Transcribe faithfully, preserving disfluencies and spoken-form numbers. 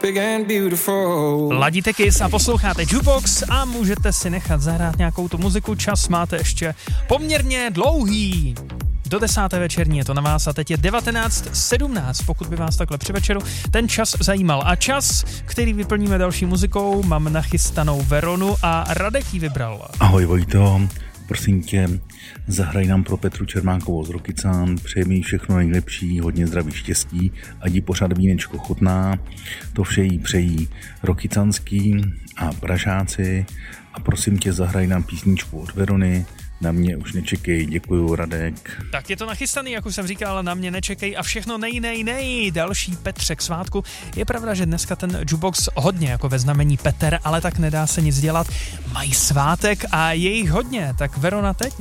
big and beautiful. Ladíte Kiss a posloucháte Jukebox a můžete si nechat zahrát nějakou tu muziku. Čas máte ještě poměrně dlouhý. Do desáté večerní je to na vás a teď je devatenáct sedmnáct, pokud by vás takhle při večeru ten čas zajímal. A čas, který vyplníme další muzikou, mám nachystanou Veronu a Radek ji vybral. Ahoj Vojto, prosím tě, zahraj nám pro Petru Čermákovou z Rokycan, přeji mi všechno nejlepší, hodně zdraví, štěstí, ať jí pořád vínečko chutná, to vše jí přejí Rokycanský a Pražáci a prosím tě, zahraj nám písničku od Verony. Na mě už nečekej, děkuju, Radek. Tak je to nachystaný, jak už jsem říkal, na mě nečekej a všechno nej, nej, nej. Další Petře k svátku. Je pravda, že dneska ten jukebox hodně jako ve znamení Peter, ale tak nedá se nic dělat. Mají svátek a je jich hodně, tak Verona teď